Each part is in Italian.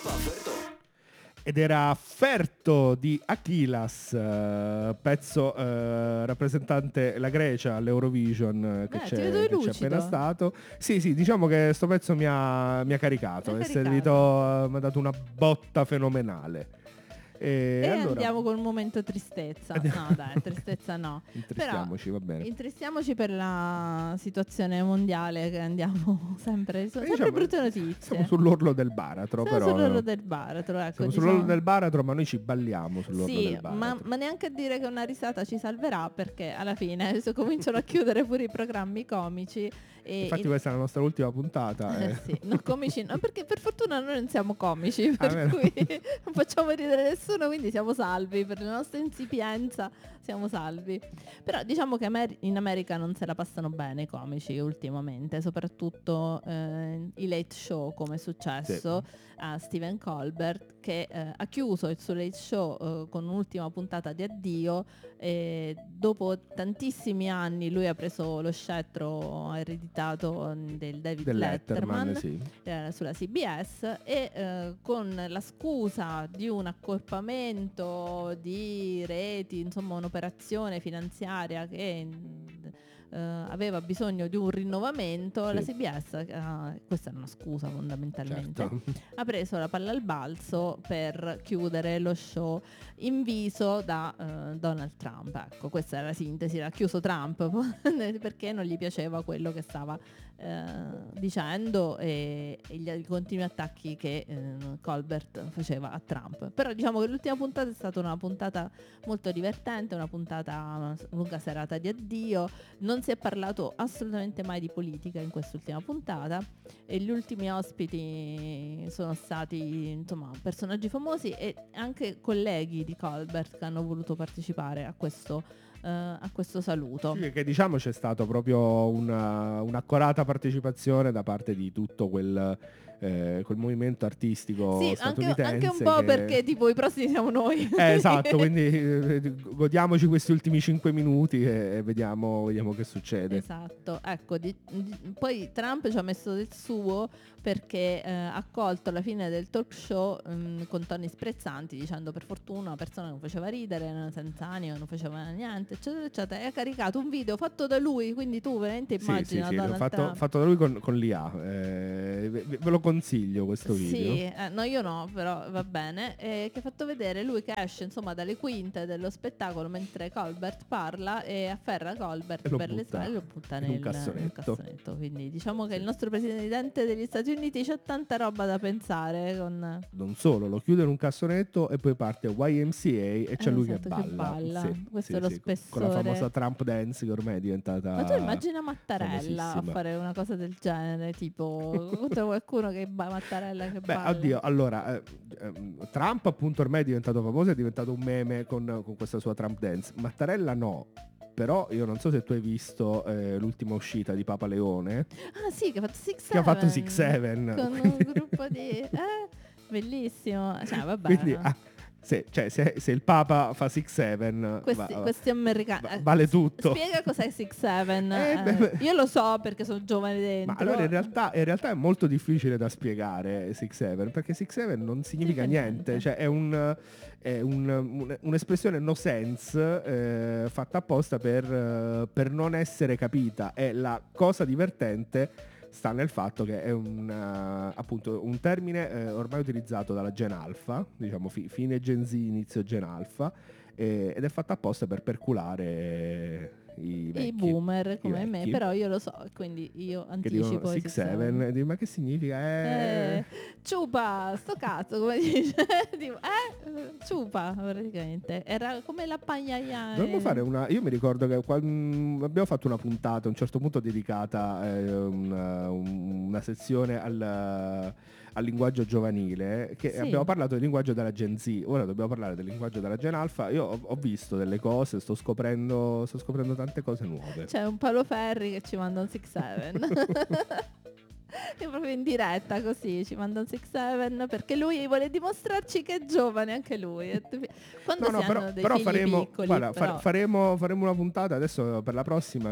Ed era Ferto di Achilas, pezzo rappresentante la Grecia all'Eurovision che c'è appena stato. Sì, diciamo che sto pezzo mi ha caricato, è servito, mi ha dato una botta fenomenale. E allora andiamo col momento tristezza. No, dai, tristezza no. Intristiamoci, va bene. Intristiamoci per la situazione mondiale, che andiamo sempre brutte notizie. Siamo sull'orlo del baratro, però. Sull'orlo del baratro, ecco. Siamo sull'orlo del baratro, ma noi ci balliamo sull'orlo del baratro. Ma neanche a dire che una risata ci salverà, perché alla fine cominciano a chiudere pure i programmi comici. Infatti questa è la nostra ultima puntata. Sì, no, comici no, perché per fortuna noi non siamo comici, per cui non facciamo ridere nessuno, quindi siamo salvi, per la nostra insipienza siamo salvi. Però diciamo che in America non se la passano bene i comici ultimamente, soprattutto i late show, come è successo a Stephen Colbert, che ha chiuso il suo late show con un'ultima puntata di addio. Dopo tantissimi anni lui ha preso lo scettro ereditato del David Letterman sì. Sulla CBS, e con la scusa di un accorpamento di reti, insomma un'operazione finanziaria che aveva bisogno di un rinnovamento, la CBS, questa è una scusa fondamentalmente, ha preso la palla al balzo per chiudere lo show inviso da Donald Trump. Ecco, questa è la sintesi, l'ha chiuso Trump perché non gli piaceva quello che stava dicendo e i continui attacchi che Colbert faceva a Trump. Però diciamo che l'ultima puntata è stata una puntata molto divertente, una lunga serata di addio. Non si è parlato assolutamente mai di politica in quest'ultima puntata, e gli ultimi ospiti sono stati insomma personaggi famosi e anche colleghi di Colbert che hanno voluto partecipare a questo saluto. Sì, che diciamo c'è stato proprio un'accorata partecipazione da parte di tutto quel movimento artistico statunitense. Anche un po' perché tipo i prossimi siamo noi. Esatto, quindi godiamoci questi ultimi 5 minuti e vediamo che succede. Esatto, ecco, poi Trump ci ha messo del suo, perché ha colto alla fine del talk show con toni sprezzanti, dicendo per fortuna una persona non faceva ridere, senza animo, non faceva niente, eccetera eccetera, e ha caricato un video fatto da lui, quindi tu veramente immagina Donald Trump. fatto da lui con l'IA, ve lo consiglio questo video. Sì, no, io no, però va bene, che ha fatto vedere lui che esce insomma dalle quinte dello spettacolo mentre Colbert parla, e afferra Colbert per le spalle e lo butta nel cassonetto. Quindi diciamo che il nostro presidente degli Stati Uniti c'ha tanta roba da pensare. Non solo, lo chiude in un cassonetto e poi parte YMCA e c'è lui che balla. Sì, questo è lo spessore. Con la famosa Trump dance che ormai è diventata. Ma tu immagina Mattarella a fare una cosa del genere, tipo qualcuno che Mattarella che balla. Oddio, allora Trump appunto ormai è diventato famoso, è diventato un meme con questa sua Trump dance. Mattarella no. Però io non so se tu hai visto l'ultima uscita di Papa Leone. Ah sì, che ha fatto 6-7. Che ha fatto 6-7. Con un gruppo di... bellissimo. Cioè, vabbè. Quindi, se il Papa fa 6-7, questi americani vale tutto. Spiega cos'è 6-7. Io lo so perché sono giovane dentro. Ma allora in realtà è molto difficile da spiegare 6-7, perché 6-7 non significa niente. Cioè è un'espressione no sense fatta apposta per non essere capita. E la cosa divertente sta nel fatto che è appunto un termine ormai utilizzato dalla Gen Alpha, diciamo fine Gen Z, inizio Gen Alpha, ed è fatto apposta per perculare i vecchi, i boomer come i me, però io lo so, quindi io anticipo 6-7, ma che significa? Ciupa, sto cazzo, come dice? Ciupa, praticamente. Era come la pagnaia. Dovremmo fare io mi ricordo che abbiamo fatto una puntata a un certo punto dedicata una sezione al linguaggio giovanile, che abbiamo parlato del linguaggio della Gen Z. Ora dobbiamo parlare del linguaggio della Gen Alpha. Io ho visto delle cose, sto scoprendo tante cose nuove. C'è un Paolo Ferri che ci manda un 6-7. È proprio in diretta così, ci manda un 6-7 perché lui vuole dimostrarci che è giovane anche lui. Quando si hanno dei figli faremo, piccoli, guarda, però. faremo una puntata. Adesso per la prossima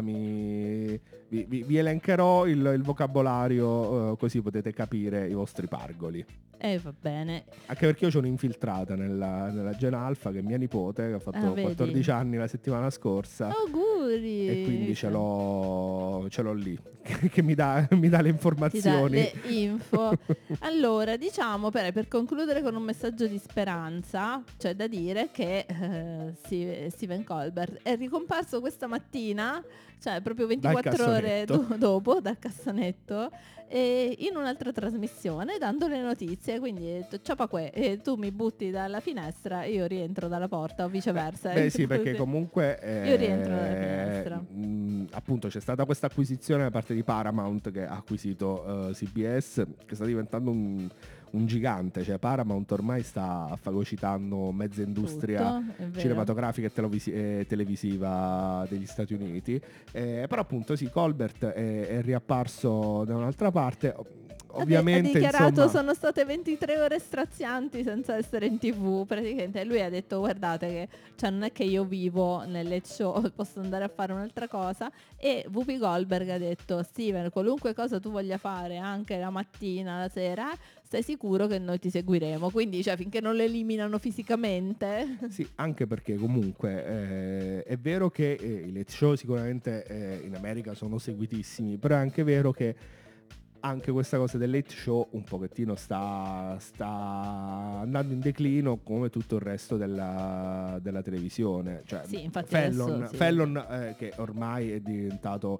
vi elencherò il vocabolario, così potete capire i vostri pargoli. Va bene. Anche perché io c'ho un'infiltrata nella Gen Alpha, che è mia nipote, che ha fatto 14 anni la settimana scorsa. Auguri! E quindi ce l'ho lì, che mi dà le informazioni. Ti dà le info. Allora, diciamo per concludere con un messaggio di speranza, c'è da dire che Stephen Colbert è ricomparso questa mattina, cioè proprio 24 ore dopo, dal cassanetto, in un'altra trasmissione, dando le notizie. Quindi ciao, tu mi butti dalla finestra, io rientro dalla porta, o viceversa. Beh sì, perché comunque io rientro dalla finestra. Appunto c'è stata questa acquisizione da parte di Paramount, che ha acquisito CBS, che sta diventando un gigante. Cioè Paramount ormai sta fagocitando mezza industria cinematografica e televisiva degli Stati Uniti, però appunto sì, Colbert è riapparso da un'altra parte. Ovviamente ha dichiarato, insomma, sono state 23 ore strazianti senza essere in TV. Praticamente lui ha detto: guardate che non è che io vivo nel late show, posso andare a fare un'altra cosa. E Whoopi Goldberg ha detto: Steven, qualunque cosa tu voglia fare, anche la mattina, la sera, stai sicuro che noi ti seguiremo. Quindi finché non lo eliminano fisicamente. Sì, anche perché comunque è vero che i late show sicuramente in America sono seguitissimi, però è anche vero che anche questa cosa del late show un pochettino sta andando in declino, come tutto il resto della televisione. Cioè, sì, infatti Fallon che ormai è diventato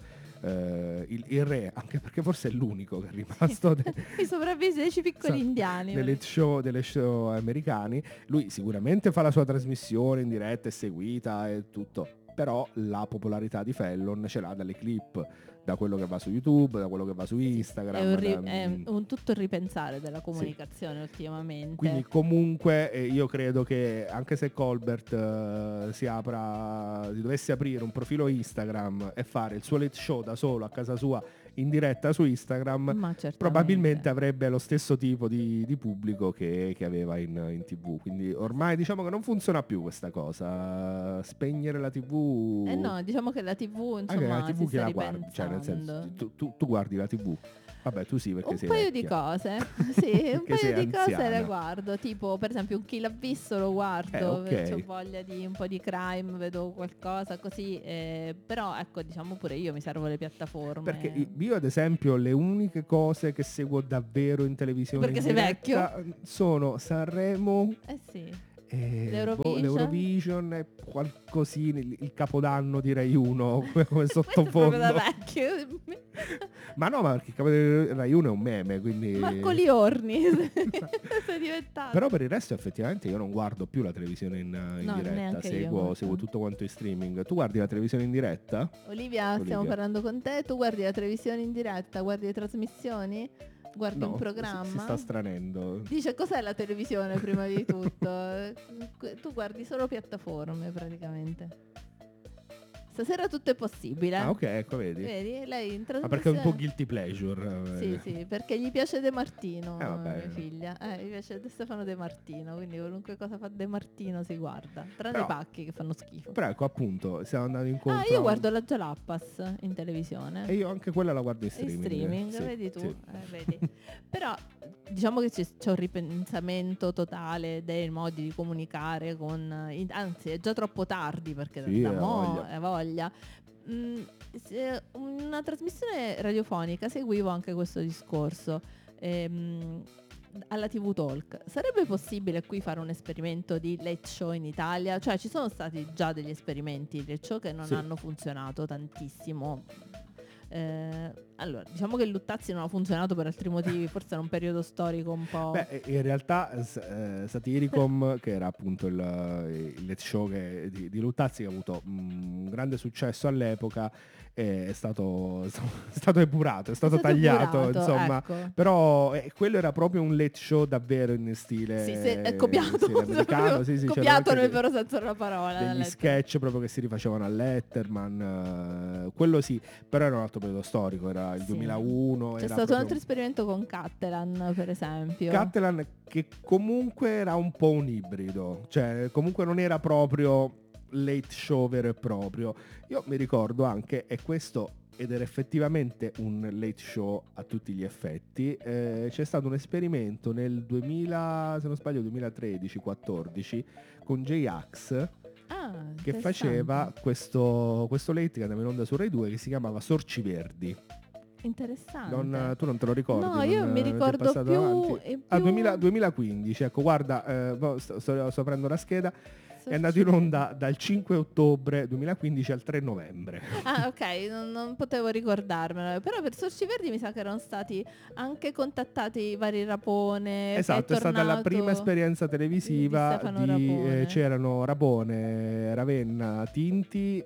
il re, anche perché forse è l'unico che è rimasto i sopravvissuti piccoli indiani delle show americani. Lui sicuramente fa la sua trasmissione in diretta, è seguita e tutto, però la popolarità di Fallon ce l'ha dalle clip, da quello che va su YouTube, da quello che va su Instagram. È un tutto il ripensare della comunicazione ultimamente. Quindi comunque io credo che anche se Colbert si dovesse aprire un profilo Instagram e fare il suo late show da solo a casa sua in diretta su Instagram, probabilmente avrebbe lo stesso tipo di pubblico che aveva in TV. Quindi ormai diciamo che non funziona più questa cosa, spegnere la TV. No, diciamo che la TV insomma la TV si chi sta la guarda? Cioè nel senso, tu guardi la TV? Vabbè, tu sì, perché un sei paio vecchia. di cose, sì, un paio di cose anziana. le guardo, tipo per esempio un Chi l'ha visto lo guardo, okay. ho voglia di un po' di crime, vedo qualcosa così, però ecco, diciamo pure io mi servo le piattaforme. Perché io ad esempio le uniche cose che seguo davvero in televisione perché sei vecchio sono Sanremo, sì, l'Eurovision e qualcosina, il Capodanno di Rai 1 come sottofondo. da vecchio. Ma no, ma perché il Capodanno di Rai 1 è un meme, quindi Marco Liorni sei diventato. Però per il resto effettivamente io non guardo più la televisione in diretta, seguo tutto quanto in streaming. Tu guardi la televisione in diretta? Olivia, stiamo parlando con te, tu guardi la televisione in diretta, guardi le trasmissioni? Guardi un programma? Si sta stranendo. Dice cos'è la televisione prima di tutto? Tu guardi solo piattaforme praticamente. Stasera tutto è possibile. Ah, ok, ecco, vedi. Lei in trasmissione. Ma perché è un po' guilty pleasure. Sì, perché gli piace De Martino, vabbè. mia figlia. Gli piace Stefano De Martino, quindi qualunque cosa fa De Martino si guarda. Tranne i pacchi che fanno schifo. Però ecco, appunto, stiamo andando incontro. Io guardo la Jalappas in televisione. E io anche quella la guardo in streaming. Sì, vedi tu. Sì. Vedi. Però diciamo che c'è un ripensamento totale dei modi di comunicare anzi è già troppo tardi, perché sì, da mo' è voglia. Una trasmissione radiofonica seguivo anche questo discorso alla TV Talk. Sarebbe possibile qui fare un esperimento di late show in Italia? Cioè ci sono stati già degli esperimenti di late show che non hanno funzionato tantissimo. Allora, diciamo che Luttazzi non ha funzionato per altri motivi, forse era un periodo storico un po'. Beh, in realtà Satiricom, che era appunto il late show di Luttazzi, che ha avuto un grande successo all'epoca, è stato epurato, è stato tagliato, insomma. Ecco. Però quello era proprio un late show davvero in stile è copiato, americano, copiato nel vero senso della parola. Degli sketch proprio che si rifacevano a Letterman, quello sì, però era un altro periodo storico, era il Sì. 2001. C'è era stato un proprio altro esperimento con Cattelan, per esempio. Cattelan, che comunque era un po' un ibrido, cioè comunque non era proprio late show vero e proprio. Io mi ricordo anche, e questo ed era effettivamente un late show a tutti gli effetti, c'è stato un esperimento nel 2000, se non sbaglio 2013-14 con J-Ax, Ah, che faceva interessante. questo late che andava in onda su Rai 2, che si chiamava Sorci Verdi. Interessante. Tu non te lo ricordi? No, io mi Non ti è ricordo passato più, davanti? più 2015, ecco, guarda, sto aprendo la scheda, è andato in Sorciverde. onda dal 5 ottobre 2015 al 3 novembre. Ah, ok, non potevo ricordarmelo. Però per Sorci Verdi mi sa che erano stati anche contattati i vari Rapone, che è Esatto, è stata la prima tornato esperienza di televisiva Stefano Rapone. c'erano Rapone, Ravenna, Tinti.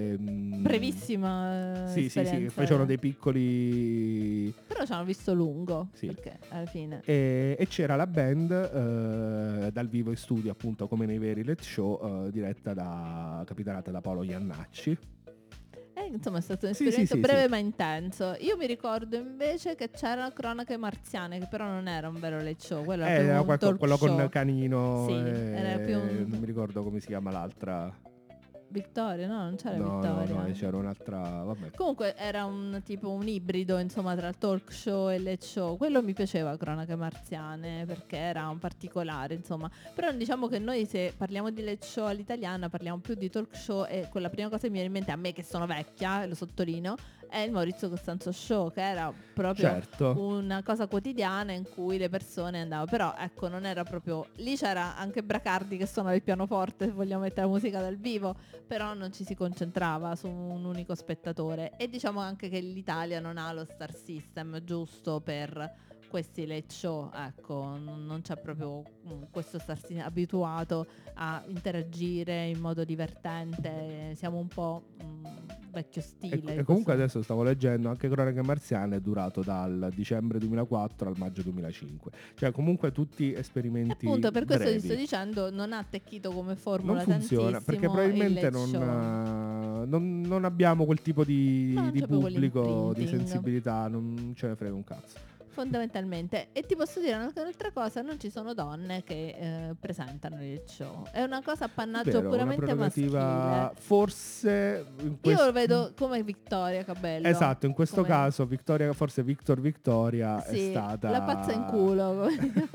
Brevissima Sì, sì, sì, esperienza. facevano dei piccoli. Però ci hanno visto lungo, Sì. perché alla fine... E c'era la band dal vivo in studio, appunto come nei veri Let Show, capitanata da Paolo Iannacci. Insomma è stato un Sì, esperimento sì, sì, breve sì. ma intenso. Io mi ricordo invece che c'erano Cronache Marziane, che però non era un vero late show, quello era più Era un talk quello show. con Canino, Sì, era più non un... mi ricordo come si chiama l'altra. Vittoria, no, non c'era No, Vittoria. c'era un'altra, vabbè. Comunque era un tipo un ibrido, insomma, tra il talk show e il late show. Quello mi piaceva, Cronache Marziane, perché era un particolare, insomma. Però diciamo che noi, se parliamo di late show all'italiana, parliamo più di talk show, e quella prima cosa che mi viene in mente, a me che sono vecchia, lo sottolineo, è il Maurizio Costanzo Show, che era proprio Certo. una cosa quotidiana in cui le persone andavano. Però ecco, non era proprio... Lì c'era anche Bracardi che suona il pianoforte, se vogliamo mettere la musica dal vivo, però non ci si concentrava su un unico spettatore. E diciamo anche che l'Italia non ha lo star system giusto per questi late show, ecco, non c'è proprio questo star system abituato a interagire in modo divertente, siamo un po' vecchio stile. E comunque adesso stavo leggendo, anche Cronache Marziane è durato dal dicembre 2004 al maggio 2005. Cioè comunque tutti esperimenti appunto per questo ti brevi. sto dicendo, non ha attecchito come Non formula funziona perché tantissimo il probabilmente late show. non abbiamo quel tipo Non di c'è proprio pubblico, di l'imprinting. sensibilità, non ce ne frega un cazzo. Fondamentalmente. E ti posso dire anche un'altra cosa, non ci sono donne che presentano il show. È una cosa appannaggio Vero, una puramente prerogativa maschile. forse Io lo vedo come Vittoria Cabello. Esatto, in questo come... caso forse Victor Victoria è Sì, stata la pazza in culo.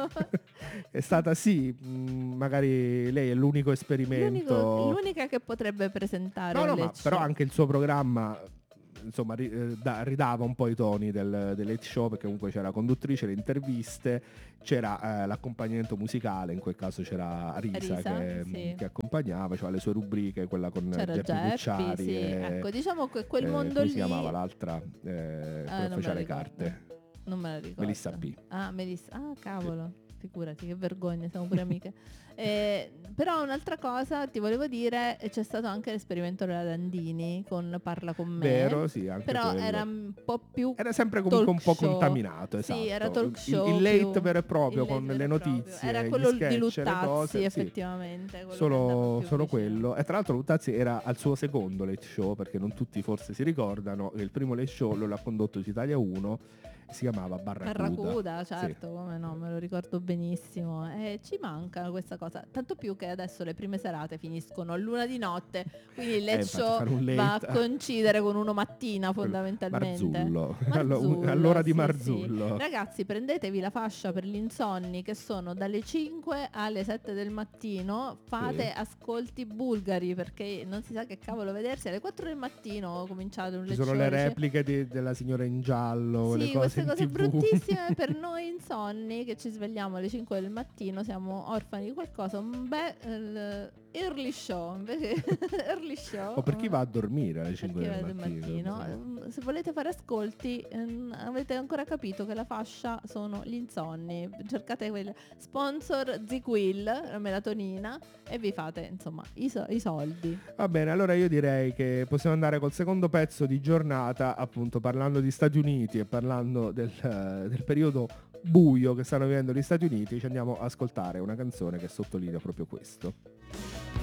è stata sì, magari lei è l'unico esperimento. L'unica che potrebbe presentare No, un ma late però show. anche il suo programma insomma ridava un po' i toni del late show, perché comunque c'era la conduttrice, le interviste, c'era l'accompagnamento musicale, in quel caso c'era Arisa Sì. che accompagnava, cioè le sue rubriche, quella con C'era Geppi Geppi, Cucciari sì. e, Ecco, diciamo che quel mondo come lì... si chiamava l'altra? Quella che non me la faceva le ricordo. carte. Non me la ricordo. Melissa P. Ah, Melissa. Ah, cavolo. Figurati, che vergogna, siamo pure amiche. Però un'altra cosa ti volevo dire, c'è stato anche l'esperimento della Dandini con Parla con me. Vero, sì, anche però quello. era un po' più era sempre comunque un po' show. contaminato, esatto. Sì, era talk show. Il late più, vero e proprio con vero le e proprio. notizie, Era gli quello sketch, di le Luttazzi, cose, sì. effettivamente. Quello che andava più Solo vicino. quello. E tra l'altro Luttazzi era al suo secondo late show, perché non tutti forse si ricordano che il primo late show lo ha condotto su Italia 1, si chiamava Barracuda, Sì. certo, come no, me lo ricordo benissimo. E ci manca questa cosa. Tanto più che adesso le prime serate finiscono a luna di notte, quindi il late infatti, show fare un va a late. coincidere con uno mattina fondamentalmente. Marzullo. All'ora di sì, Marzullo. sì. Ragazzi, prendetevi la fascia per gli insonni, che sono dalle 5 alle 7 del mattino. Fate ascolti bulgari, perché non si sa che cavolo vedersi. Alle 4 del mattino cominciate un Ci late sono show. le repliche della signora in giallo, le Sì, cose queste in cose TV. bruttissime per noi insonni che ci svegliamo alle 5 del mattino, siamo orfani di qualcosa. Un bel early show, invece early show. O per chi va a dormire alle 5 Perché del mattino. Se volete fare ascolti, avete ancora capito che la fascia sono gli insonni. Cercate quel sponsor ZQuil, la melatonina, e vi fate insomma i soldi. Va bene, allora io direi che possiamo andare col secondo pezzo di giornata, appunto parlando di Stati Uniti e parlando del periodo buio che stanno vivendo gli Stati Uniti. Ci andiamo ad ascoltare una canzone che sottolinea proprio questo.